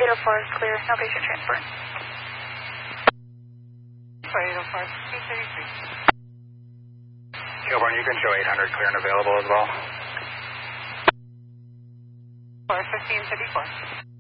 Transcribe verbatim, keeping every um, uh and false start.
eight oh four is clear. No patient transport. eight oh four, fifteen thirty-three. Kilburn, you can show eight hundred clear and available as well. four fifteen thirty-four.